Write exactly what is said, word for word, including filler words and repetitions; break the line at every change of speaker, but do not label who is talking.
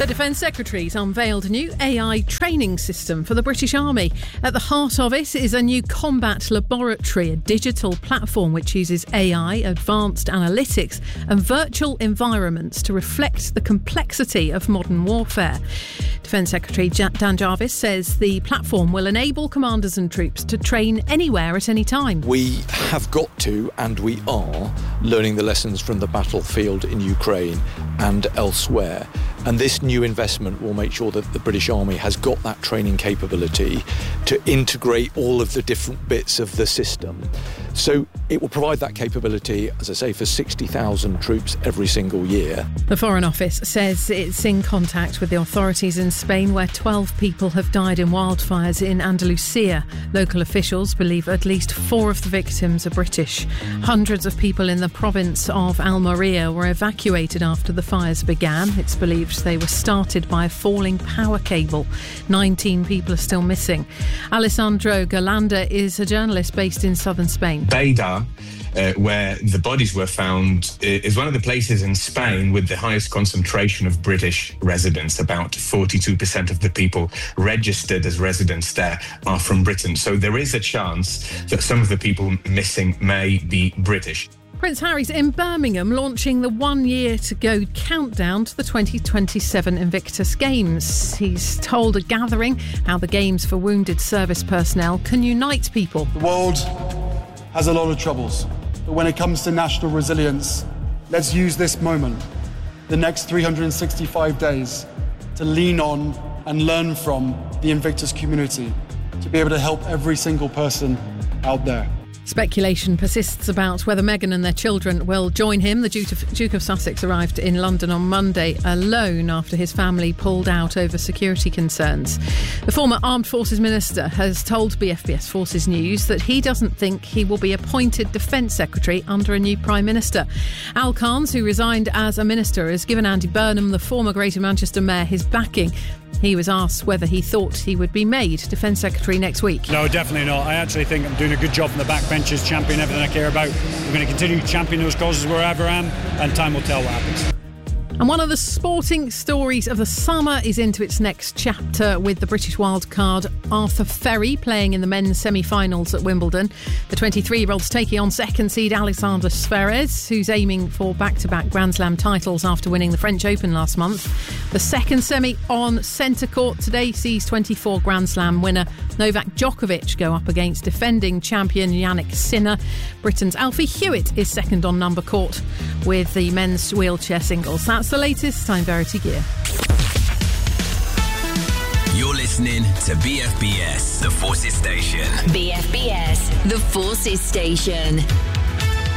The Defence Secretary's unveiled a new A I training system for the British Army. At the heart of it is a new combat laboratory, a digital platform which uses A I, advanced analytics and virtual environments to reflect the complexity of modern warfare. Defence Secretary Dan Jarvis says the platform will enable commanders and troops to train anywhere at any time.
We have got to, and we are, learning the lessons from the battlefield in Ukraine and elsewhere. And this new investment will make sure that the British Army has got that training capability to integrate all of the different bits of the system. So it will provide that capability, as I say, for sixty thousand troops every single year.
The Foreign Office says it's in contact with the authorities in Spain, where twelve people have died in wildfires in Andalusia. Local officials believe at least four of the victims are British. Hundreds of people in the province of Almeria were evacuated after the fires began. It's believed they were started by a falling power cable. nineteen people are still missing. Alessandro Galanda is a journalist based in southern Spain.
Lleida, uh, where the bodies were found, is one of the places in Spain with the highest concentration of British residents. About forty-two percent of the people registered as residents there are from Britain. So there is a chance that some of the people missing may be British.
Prince Harry's in Birmingham launching the one-year-to-go countdown to the twenty twenty-seven Invictus Games. He's told a gathering how the Games for wounded service personnel can unite people.
The world has a lot of troubles, but when it comes to national resilience, let's use this moment, the next three hundred sixty-five days, to lean on and learn from the Invictus community, to be able to help every single person out there.
Speculation persists about whether Meghan and their children will join him. The Duke of, Duke of Sussex arrived in London on Monday alone after his family pulled out over security concerns. The former Armed Forces Minister has told B F B S Forces News that he doesn't think he will be appointed Defence Secretary under a new Prime Minister. Al Carnes, who resigned as a minister, has given Andy Burnham, the former Greater Manchester Mayor, his backing. He was asked whether he thought he would be made Defence Secretary next week.
No, definitely not. I actually think I'm doing a good job from the backbenches, championing everything I care about. I'm going to continue to champion those causes wherever I am, and time will tell what happens.
And one of the sporting stories of the summer is into its next chapter with the British wildcard Arthur Ferry playing in the men's semi-finals at Wimbledon. The twenty-three-year-old's taking on second seed Alexander Zverev, who's aiming for back-to-back Grand Slam titles after winning the French Open last month. The second semi on centre court today sees twenty-four Grand Slam winner Novak Djokovic go up against defending champion Yannick Sinner. Britain's Alfie Hewitt is second on number court with the men's wheelchair singles. That's the latest. I'm Verity Gear.
You're listening to B F B S, the Forces Station.
B F B S, the Forces Station.